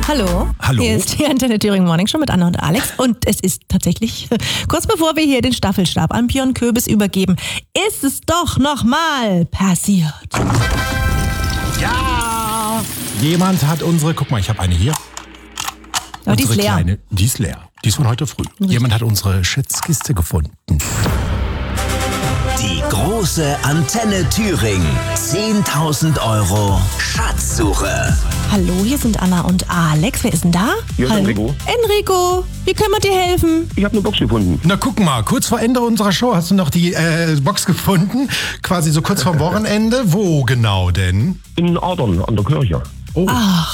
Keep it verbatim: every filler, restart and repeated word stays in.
Hallo. Hallo. Hier ist die Antenne Thüringen Morning Show mit Anna und Alex. Und es ist tatsächlich, kurz bevor wir hier den Staffelstab an Björn Köbis übergeben, ist es doch nochmal passiert. Ja! Jemand hat unsere, guck mal, ich habe eine hier. Aber die ist leer. Kleine, die ist leer. Die ist von heute früh. Richtig. Jemand hat unsere Schätzkiste gefunden. Die große Antenne Thüringen. zehntausend Euro Schatzsuche. Hallo, hier sind Anna und Alex. Wer ist denn da? Hier ist Hallo. Enrico. Enrico, wie können wir dir helfen? Ich habe eine Box gefunden. Na guck mal, kurz vor Ende unserer Show hast du noch die äh, Box gefunden. Quasi so kurz vor Wochenende. Wo genau denn? In Adern an der Kirche. Oh. Ach,